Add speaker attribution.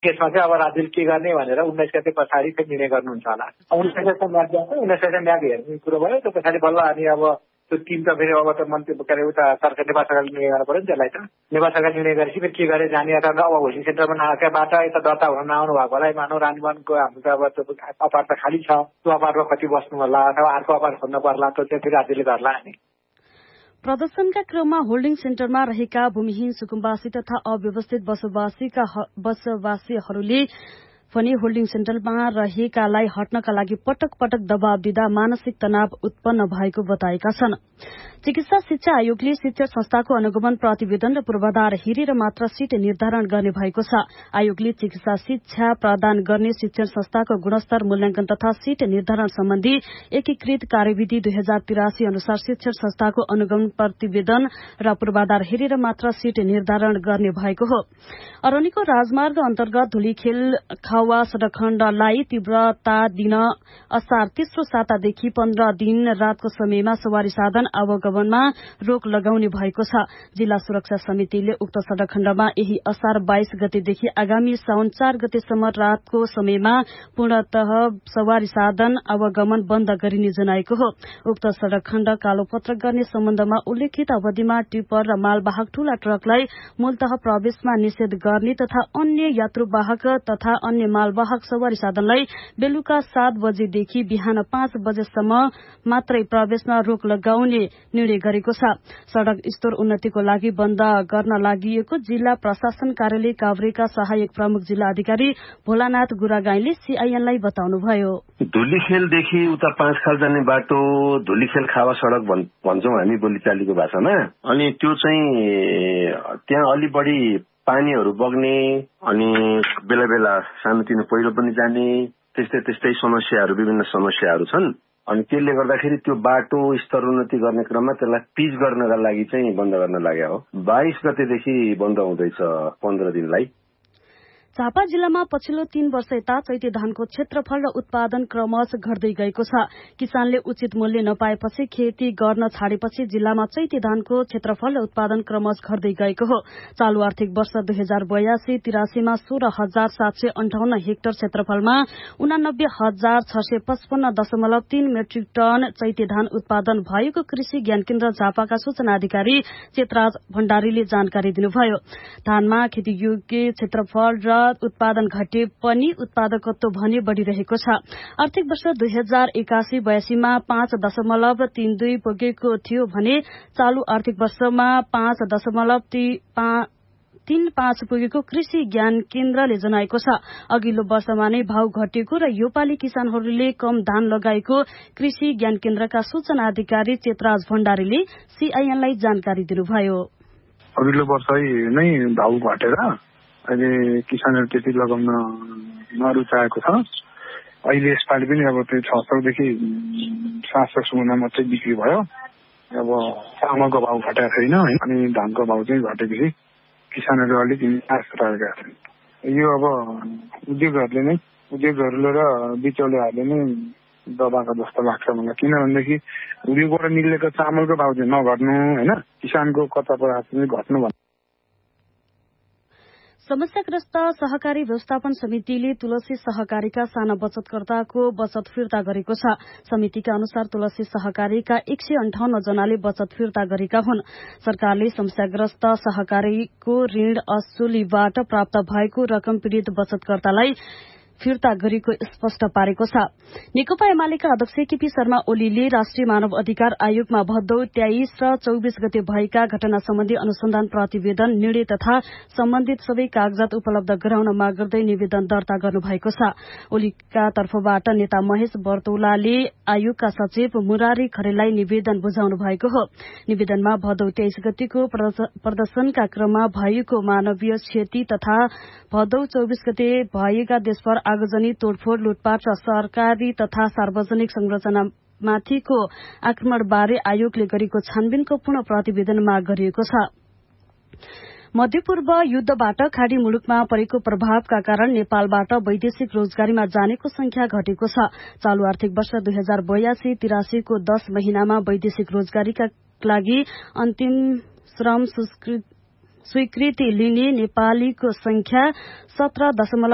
Speaker 1: त्यसमा चाहिँ अब राज्यले के गर्ने भनेर 19 गते पछाडि चाहिँ निर्णय गर्नुहुन्छ होला। 19 गते म्याच जान्छ, 19 गते म्याच हेर्ने कुरो भयो। त्यो पछाडि बल्ल अनि अब त्यो टिम त फेरि अब त मन्त्री के अरे उता सरकार नेपाल सरकारले निर्णय गर्नु पर्यो नि त्यसलाई त। नेपाल सरकार निर्णय गरेपछि फेरि के गरे जाने अथवा अब होल्डिङ सेन्टरमा नआएकाबाट यता दर्ता हुन नआउनु भएको होला। मानव रानीवनको हाम्रो त अब त्यो अपार्ट त खाली छ, त्यो अपार्टमा कति बस्नु होला अथवा अर्को अपार्ट खोज्नु पर्ला, त्यो चाहिँ फेरि राज्यले गर्ला नि।
Speaker 2: प्रदर्शनका क्रममा होल्डिङ सेन्टरमा रहेका भूमिहीन सुकुम्बासी तथा अव्यवस्थित बसोबासीहरूले पनि होल्डिङ सेन्टरमा रहेकालाई हट्नका लागि पटक पटक दबाव दिँदा मानसिक तनाव उत्पन्न भएको बताएका छन्। चिकित्सा शिक्षा आयोगले शिक्षण संस्थाको अनुगमन प्रतिवेदन र पूर्वाधार हेरेर मात्र सीट निर्धारण गर्ने भएको छ। आयोगले चिकित्सा शिक्षा प्रदान गर्ने शिक्षण संस्थाको गुणस्तर मूल्याङ्कन तथा सीट निर्धारण सम्बन्धी एकीकृत कार्यविधि 2083 अनुसार शिक्षण संस्थाको अनुगमन प्रतिवेदन र पूर्वाधार हेरेर मात्र सीट निर्धारण गर्ने भएको हो। अरनिको राजमार्ग अन्तर्गत धुलीखेल खावा सड़क खण्डलाई तीव्रता दिन असार तेस्रो सातादेखि 15 दिन रातको समयमा सवारी साधन आवागमनमा रोक लगाउने भएको छ। जिल्ला सुरक्षा समितिले उक्त सड़क खण्डमा यही असार 22 गतेदेखि आगामी साउन 4 गतेसम्म रातको समयमा पूर्णतः सवारी साधन आवागमन बन्द गरिने जनाएको हो। उक्त सड़क खण्ड कालोपत्र गर्ने सम्बन्धमा उल्लेखित अवधिमा टिप्पर र मालवाहक ठूला ट्रकलाई मूलतः प्रवेशमा निषेध गर्ने तथा अन्य यात्रुवाहक तथा अन्य मालवाहक सवारी साधनलाई बेलुका 7 बजेदेखि बिहान 5 बजेसम्म मात्रै प्रवेशमा रोक लगाउने निर्णय गरेको छ। सड़क स्तर उन्नतिको लागि बन्द गर्न लागि जिल्ला प्रशासन कार्यालय काभ्रेका सहायक प्रमुख जिल्ला अधिकारी भोलानाथ गुरागाईले सीआईएनलाई बताउनुभयो।
Speaker 3: धुलीखेलदेखि उता 5 खाल जाने बाटो धुलीखेल खावा सड़क भन्छौं हामी बोलीचालीको भाषामा। अनि त्यो चाहिँ त्यहाँ अलि बढी पानीहरू बग्ने अनि बेला बेला सानोतिनो पहिरो पनि जाने त्यस्तै समस्याहरू विभिन्न समस्याहरू छन्। अनि त्यसले गर्दाखेरि त्यो बाटो स्तरोन्नति गर्ने क्रममा त्यसलाई पिच गर्नका लागि चाहिँ बन्द गर्न लाग्यो हो। 22 गतेदेखि बन्द हुँदैछ 15 दिनलाई।
Speaker 2: झापा जिल्लामा पछिल्लो 3 वर्ष यता चैते धानको क्षेत्रफल र उत्पादन क्रमशः घट्दै गएको छ। किसानले उचित मूल्य नपाएपछि खेती गर्न छाडेपछि जिल्लामा चैते धानको क्षेत्रफल र उत्पादन क्रमशः घट्दै गएको हो। चालू आर्थिक वर्ष 2082-83 मा 16,758 हेक्टर क्षेत्रफलमा 89,655.3 मेट्रिक टन चैते धान उत्पादन भएको कृषि ज्ञान केन्द्र झापाका सूचना अधिकारी चेतराज भण्डारीले जानकारी दिनुभयो। धानमा खेतीयोग्य क्षेत्रफल र उत्पादन घटे पनि उत्पादकत्व भने बढ़िरहेको छ। आर्थिक वर्ष 2081-82 मा 5.32 पुगेको थियो भने चालू आर्थिक वर्षमा 5.35 पुगेको कृषि ज्ञान केन्द्रले जनाएको छ। अघिल्लो वर्षमा नै भाव घटेको र योपालि किसानहरूले कम धान लगाएको कृषि ज्ञान केन्द्रका सूचना अधिकारी चेतराज भण्डारीले सीआईएनलाई जानकारी दिनुभयो।
Speaker 4: अघिल्लो वर्ष नै भाव घटेर अहिले किसानहरू त्यति लगाउन नरुचाएको छ। अहिले यसपालि पनि अब त्यो 600 देखि 700 सुना मात्रै बिक्री भयो। अब चामलको भाव घटेको छैन अनि धानको भाव चाहिँ घटेपछि किसानहरू अलिक निराश रहेका छन्। यो अब उद्योगहरूले र बिचौलियाहरूले नै दबाएको जस्तो लाग्छ मलाई। किनभनेदेखि उद्योगबाट निक्लेको चामलको भाव चाहिँ नघट्नु होइन, किसानको कताबाट चाहिँ घट्नु भन्नु।
Speaker 2: समस्याग्रस्त सहकारी व्यवस्थापन समितिले तुलसी सहकारीका साना बचतकर्ताको बचत फिर्ता गरेको छ। समितिका अनुसार तुलसी सहकारीका 158 जनाले बचत फिर्ता गरेका हुन्। सरकारले समस्याग्रस्त सहकारीको ऋण असुलीबाट प्राप्त भएको रकम पीड़ित बचतकर्तालाई फिर्ता गरेको स्पष्ट पारेको छ। नेकपा एमालेका अध्यक्ष केपी शर्मा ओलीले राष्ट्रिय मानव अधिकार आयोगमा भदौ 23 र 24 गते भएका घटना सम्बन्धी अनुसन्धान प्रतिवेदन निर्णय तथा सम्बन्धित सबै कागजात उपलब्ध गराउन माग गर्दै निवेदन दर्ता गर्नुभएको छ। ओलीका तर्फबाट नेता महेश बर्तौलाले आयोगका सचिव मुरारी खरेललाई निवेदन बुझाउनु भएको हो। निवेदनमा भदौ 23 गतेको प्रदर्शनका क्रममा भएको मानवीय क्षति तथा भदौ 24 गते भएका देशभर आगजनी तोडफोड लुटपाट र सरकारी तथा सार्वजनिक संरचनामाथिको आक्रमणबारे आयोगले गरेको छानबिनको पुनः प्रतिवेदन माग गरिएको छ। मध्यपूर्व युद्धबाट खाड़ी मुलुकमा परेको प्रभावका कारण नेपालबाट वैदेशिक रोजगारीमा जानेको संख्या घटेको छ। चालू आर्थिक वर्ष 2082-83 को 10 महिनामा वैदेशिक रोजगारीका लागि अन्तिम श्रम स्वीकृति लिने नेपालीको संख्या 17